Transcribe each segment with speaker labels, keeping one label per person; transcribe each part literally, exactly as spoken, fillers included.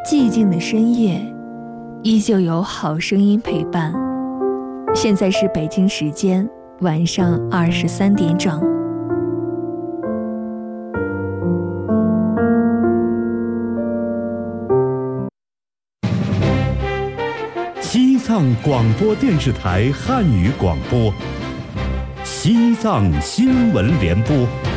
Speaker 1: 寂静的深夜，依旧有好声音陪伴。现在是北京时间晚上二十三点整。
Speaker 2: 西藏广播电视台汉语广播，西藏新闻联播。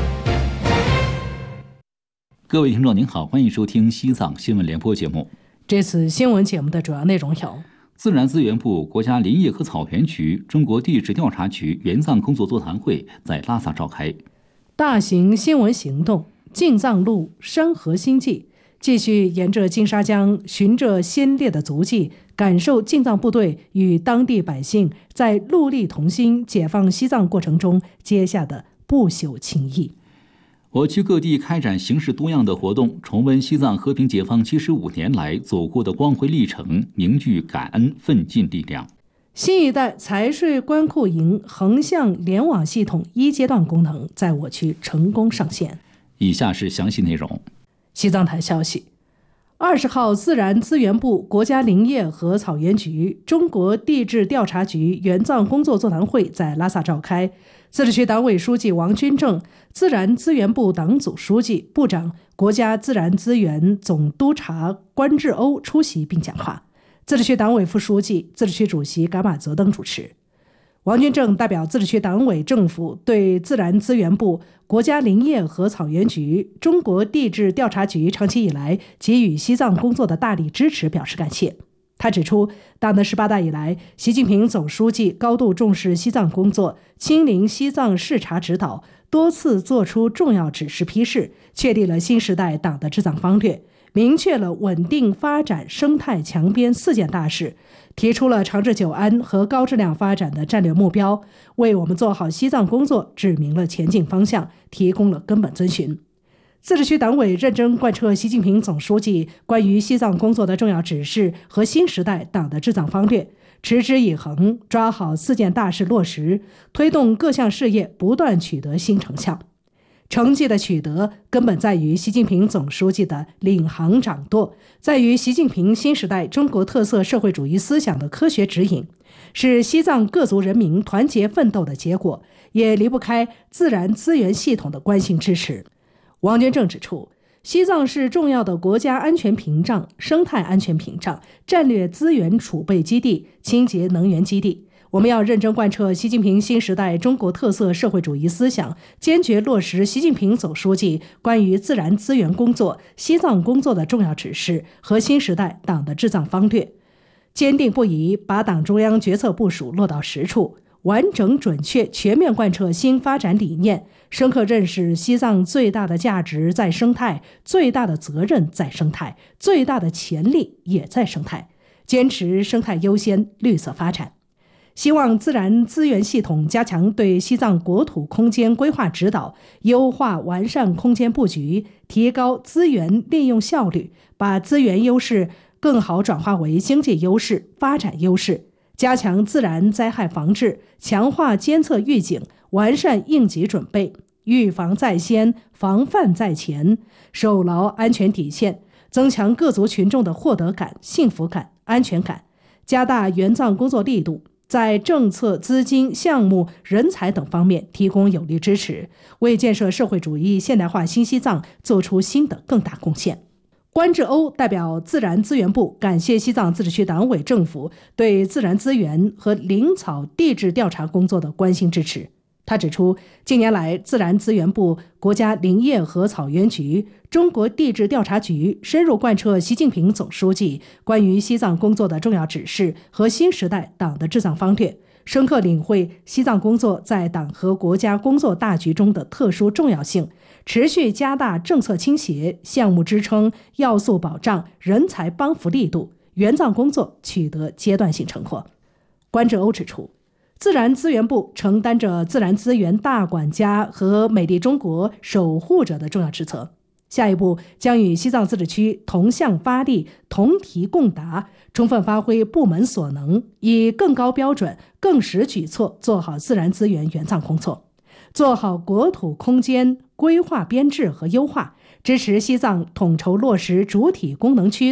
Speaker 3: 各位听众您好，欢迎收听西藏新闻联播节目。
Speaker 4: 这次新闻节目的主要内容有：
Speaker 3: 自然资源部、国家林业和草原局、中国地质调查局援藏工作座谈会在拉萨召开；
Speaker 4: 大型新闻行动进藏路山河新迹，继续沿着金沙江，循着先烈的足迹，感受进藏部队与当地百姓在戮力同心解放西藏过程中结下的不朽情谊。
Speaker 3: 我区各地开展形式多样的活动，重温西藏和平解放七十五年来走过的光辉历程，凝聚感恩奋进力量。
Speaker 4: 新一代财税关库营横向联网系统一阶段功能在我区成功上线。
Speaker 3: 以下是详细内容。
Speaker 4: 西藏台消息，二十号，自然资源部、国家林业和草原局、中国地质调查局援藏工作座谈会在拉萨召开。自治区党委书记王军正、自然资源部党组书记、部长、国家自然资源总督察关志欧出席并讲话。自治区党委副书记、自治区主席噶玛泽等主持。王军正代表自治区党委政府对自然资源部、国家林业和草原局、中国地质调查局长期以来给予西藏工作的大力支持表示感谢。他指出，党的十八大以来，习近平总书记高度重视西藏工作，亲临西藏视察指导，多次作出重要指示批示，确立了新时代党的治藏方略，明确了稳定发展、生态强边四件大事，提出了长治久安和高质量发展的战略目标，为我们做好西藏工作指明了前进方向，提供了根本遵循。自治区党委认真贯彻习近平总书记关于西藏工作的重要指示和新时代党的治藏方略，持之以恒，抓好四件大事落实，推动各项事业不断取得新成效。成绩的取得根本在于习近平总书记的领航掌舵，在于习近平新时代中国特色社会主义思想的科学指引，是西藏各族人民团结奋斗的结果，也离不开自然资源系统的关心支持。王军正指出，西藏是重要的国家安全屏障、生态安全屏障、战略资源储备基地、清洁能源基地。我们要认真贯彻习近平新时代中国特色社会主义思想，坚决落实习近平总书记关于自然资源工作、西藏工作的重要指示和新时代党的治藏方略，坚定不移把党中央决策部署落到实处，完整准确全面贯彻新发展理念，深刻认识西藏最大的价值在生态，最大的责任在生态，最大的潜力也在生态，坚持生态优先、绿色发展。希望自然资源系统加强对西藏国土空间规划指导，优化完善空间布局，提高资源利用效率，把资源优势更好转化为经济优势、发展优势，加强自然灾害防治，强化监测预警，完善应急准备，预防在先，防范在前，守牢安全底线，增强各族群众的获得感、幸福感、安全感，加大援藏工作力度，在政策、资金、项目、人才等方面提供有力支持，为建设社会主义现代化新西藏做出新的更大贡献。关志欧代表自然资源部感谢西藏自治区党委政府对自然资源和林草地质调查工作的关心支持。他指出，近年来自然资源部、国家林业和草原局、中国地质调查局深入贯彻习近平总书记关于西藏工作的重要指示和新时代党的治藏方略，深刻领会西藏工作在党和国家工作大局中的特殊重要性，持续加大政策倾斜、项目支撑、要素保障、人才帮扶力度，援藏工作取得阶段性成果。关志欧指出，自然资源部承担着自然资源大管家和美丽中国守护者的重要职责，下一步将与西藏自治区同向发力，同题共达，充分发挥部门所能，以更高标准、更实举措做好自然资源援藏工作，做好国土空间规划编制和优化，支持西藏统筹落实主体功能区